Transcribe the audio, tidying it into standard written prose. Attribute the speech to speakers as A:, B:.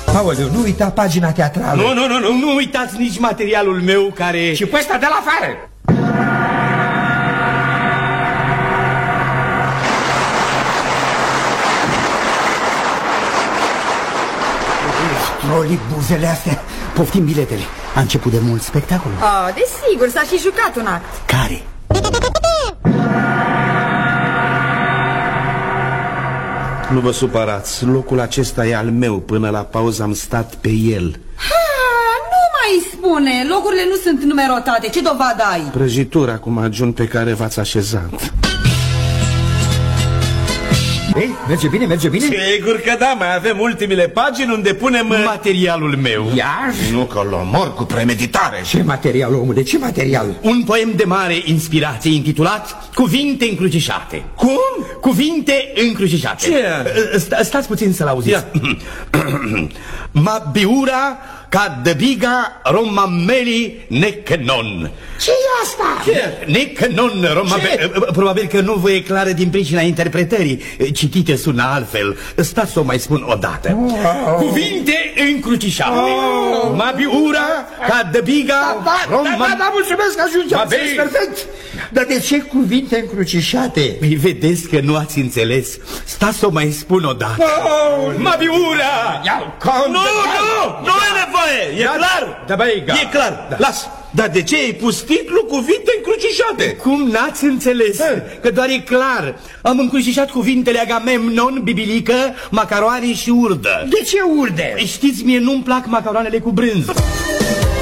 A: Aoleu, nu uita pagina teatrală.
B: Nu uitați nici materialul meu care...
A: Și pe ăsta de la afară. Troli, buzele astea. Poftim biletele. A început de mult spectacolul.
C: Desigur, s-a și jucat un act.
A: Care?
D: Nu vă supărați, locul acesta e al meu. Până la pauză am stat pe el.
C: Nu mai spune, locurile nu sunt numerotate. Ce dovadă ai?
D: Prăjitura cu majun pe care v-ați așezat.
A: Ei, merge bine, merge bine?
B: Sigur că da, mai avem ultimele pagini unde punem materialul meu.
A: Iar?
D: Nu că l omor cu premeditare.
A: Ce material, omule, ce material?
B: Un poem de mare inspirație intitulat Cuvinte încrucișate.
D: Cum?
B: Cuvinte încrucișate.
D: Ce?
B: Stați puțin să-l auziți. Ma biura ca dăbiga romameli necanon.
A: Ce e asta?
B: Necanon romameli. Probabil că nu vă e clară din pricina interpretării. Citite sună altfel. Stați să o mai spun odată. Cuvinte încrucișate. Ma biura ca dăbiga romameli.
A: Da, mulțumesc, ajunge. Perfect. Dar de ce cuvinte încrucișate?
B: Păi vedeți că nu ați înțeles. Stați să o mai spun odată. Ma biura!
D: Nu e nevoie, e clar.
B: Da, băiga.
D: E clar, las. Dar de ce ai pus titlu Cuvinte încrucișate?
B: Cum n-ați înțeles? Că doar e clar. Am încrucișat cuvintele Agamemnon, bibilică, macaroane și urdă.
A: De ce urde?
B: Știți, mie nu-mi plac macaroanele cu brânză.